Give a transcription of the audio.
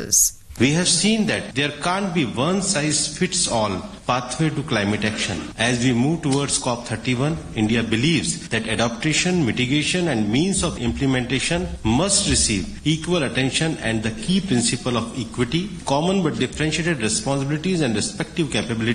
proposals. We have seen that there can't be one-size-fits-all pathway to climate action. As we move towards COP31, India believes that adaptation, mitigation and means of implementation must receive equal attention, and the key principle of equity, common but differentiated responsibilities and respective capabilities